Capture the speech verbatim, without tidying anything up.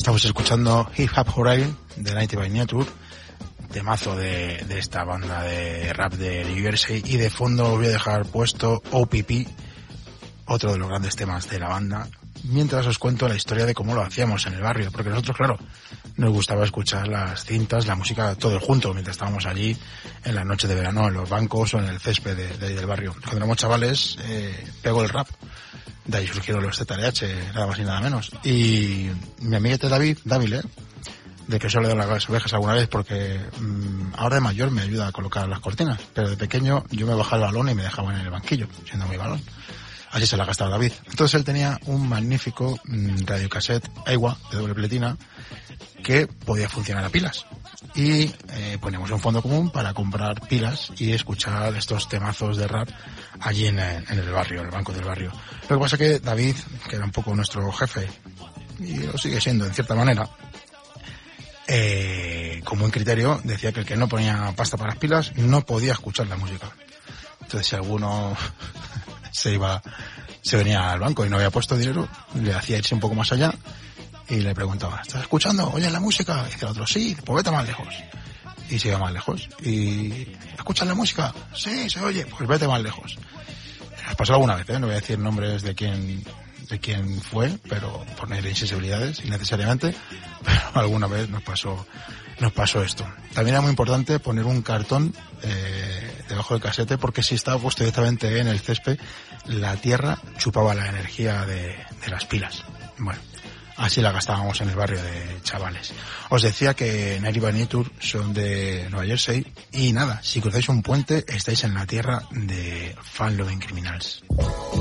Estamos escuchando Hip Hop Hooray de noventa by Nature, temazo de, de esta banda de rap de New Jersey, y de fondo os voy a dejar puesto O P P, otro de los grandes temas de la banda, mientras os cuento la historia de cómo lo hacíamos en el barrio, porque nosotros, claro, nos gustaba escuchar las cintas, la música, todo junto, mientras estábamos allí en la noche de verano, en los bancos o en el césped de, de, del barrio. Cuando éramos chavales, eh, pegó el rap. De ahí surgieron los Z L H, nada más y nada menos. Y mi amiguete David, David, ¿eh? de que solo le doy las ovejas alguna vez, porque mmm, ahora de mayor me ayuda a colocar las cortinas, pero de pequeño yo me bajaba el balón y me dejaba en el banquillo, siendo mi balón. Así se la gastaba David. Entonces él tenía un magnífico mmm, radiocassette Aiwa de doble pletina que podía funcionar a pilas. Y eh, poníamos un fondo común para comprar pilas y escuchar estos temazos de rap allí en el, en el barrio, en el banco del barrio. Lo que pasa es que David, que era un poco nuestro jefe, y lo sigue siendo en cierta manera, eh, con buen criterio, decía que el que no ponía pasta para las pilas no podía escuchar la música. Entonces si alguno se iba, se venía al banco y no había puesto dinero, le hacía irse un poco más allá y le preguntaba, ¿estás escuchando? ¿Oyes la música? Y dice el otro, sí, pues vete más lejos. Y se iba más lejos. Y, ¿escuchas la música? Sí, se oye, pues vete más lejos. Nos pasó alguna vez, ¿eh? No voy a decir nombres de quién, de quién fue, pero por no ir a insensibilidades, innecesariamente, pero alguna vez nos pasó, nos pasó esto. También era muy importante poner un cartón, eh, debajo del casete, porque si estaba puesto directamente en el césped, la tierra chupaba la energía de, de las pilas. Bueno. Así la gastábamos en el barrio de chavales. Os decía que noventa by Nature son de Nueva Jersey y nada, si cruzáis un puente estáis en la tierra de Fun Loving Criminals.